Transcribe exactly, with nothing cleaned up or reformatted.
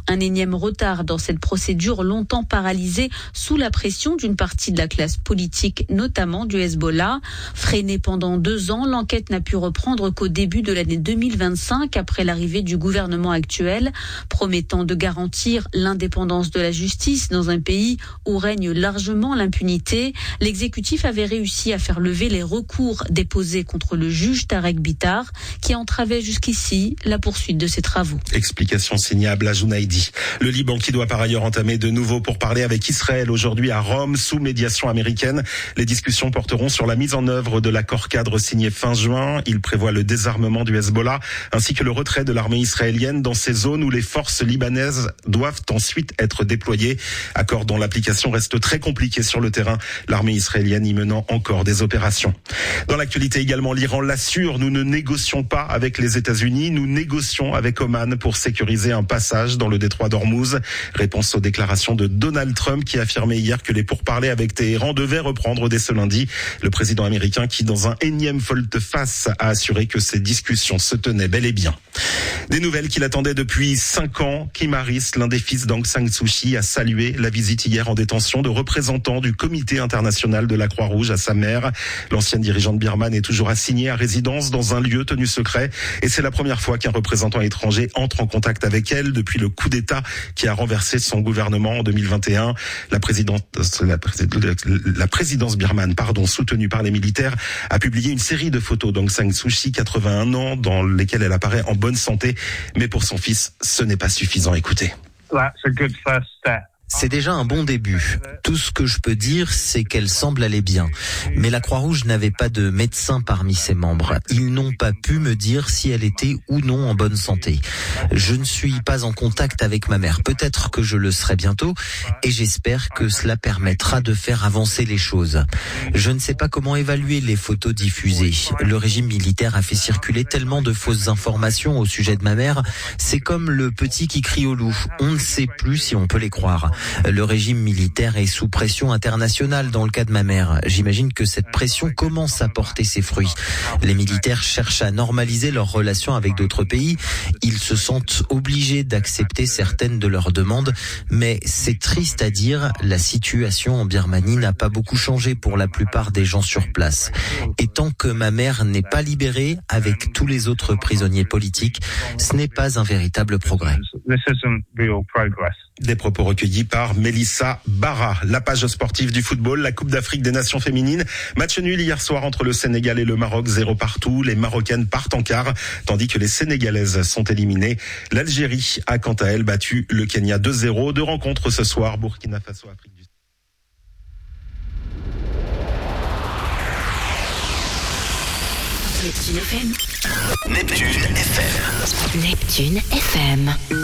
Un énième retard dans cette procédure longtemps paralysée sous la pression d'une partie de la classe politique, notamment du Hezbollah. Freinée pendant deux ans, l'enquête n'a pu reprendre qu'au début de l'année deux mille vingt-cinq, après l'arrivée du gouvernement actuel, promettant de garantir l'indépendance de la justice dans un pays où règne largement l'impunité. L'exécutif avait réussi à faire lever les recours déposés contre le juge Tarek Bitar, qui entravait jusqu'ici la poursuite de ses travaux. Explication signée Abla Jounaidi. Le Liban qui doit par ailleurs entamer de nouveau pourparlers avec Israël aujourd'hui à Rome sous médiation américaine. Les discussions porteront sur la mise en œuvre de l'accord cadre signé fin juin. Il prévoit le désarmement du Hezbollah ainsi que le retrait de l'armée israélienne dans ces zones où les forces libanaises doivent ensuite être déployées. Accord dont l'application reste très compliquée sur le terrain, l'armée israélienne y menant encore des opérations. Dans l'actualité également, l'Iran l'assure, nous ne négocions pas avec les États-Unis, nous négocions avec Oman pour sécuriser un passage dans le détroit d'Ormuz. Réponse aux déclarations de Donald Trump qui affirmait hier que les pourparlers avec Téhéran devaient reprendre dès ce lundi. Le président américain qui, dans un énième volte-face, a assuré que ces discussions se tenaient bel et bien. Des nouvelles qu'il attendait depuis cinq ans. Kim Harris, l'un des fils d'Aung San Suu Kyi, a salué la visite hier en détention de représentants du Comité international de la Croix-Rouge à sa mère. L'ancienne dirigeante birmane est toujours assignée à résidence dans un lieu tenu secret et c'est la première fois qu'un représentant étranger entre en contact avec elle depuis le coup d'État qui a renversé son gouvernement en deux mille vingt et un. La présidente, la, la présidence birmane, pardon, soutenue par les militaires, a publié une série de photos d'Aung San Suu Kyi, quatre-vingt-un ans, dans lesquelles elle apparaît en bonne santé. Mais pour son fils, ce n'est pas suffisant. Écoutez. That's a good first step. C'est déjà un bon début. Tout ce que je peux dire, c'est qu'elle semble aller bien. Mais la Croix-Rouge n'avait pas de médecin parmi ses membres. Ils n'ont pas pu me dire si elle était ou non en bonne santé. Je ne suis pas en contact avec ma mère. Peut-être que je le serai bientôt et j'espère que cela permettra de faire avancer les choses. Je ne sais pas comment évaluer les photos diffusées. Le régime militaire a fait circuler tellement de fausses informations au sujet de ma mère. C'est comme le petit qui crie au loup. On ne sait plus si on peut les croire. Le régime militaire est sous pression internationale dans le cas de ma mère. J'imagine que cette pression commence à porter ses fruits. Les militaires cherchent à normaliser leurs relations avec d'autres pays. Ils se sentent obligés d'accepter certaines de leurs demandes. Mais c'est triste à dire, la situation en Birmanie n'a pas beaucoup changé pour la plupart des gens sur place. Et tant que ma mère n'est pas libérée avec tous les autres prisonniers politiques, ce n'est pas un véritable progrès. Des propos recueillis par Mélissa Barra. La page sportive du football, la Coupe d'Afrique des Nations féminines. Match nul hier soir entre le Sénégal et le Maroc, zéro partout. Les Marocaines partent en quart, tandis que les Sénégalaises sont éliminées. L'Algérie a quant à elle battu le Kenya deux zéro. Deux rencontres ce soir, Burkina Faso, Afrique du Sud. Neptune F M. Neptune F M. Neptune F M.